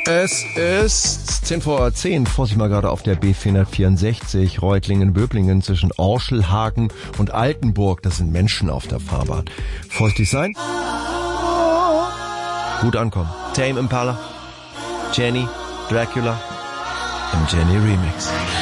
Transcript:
Es ist 10 vor 10, Vorsicht mal gerade auf der B464, Reutlingen-Böblingen zwischen Orschelhagen und Altenburg. Das sind Menschen auf der Fahrbahn. Vorsichtig sein. Gut ankommen. Tame Impala, Jenny, Dracula im Jenny Remix.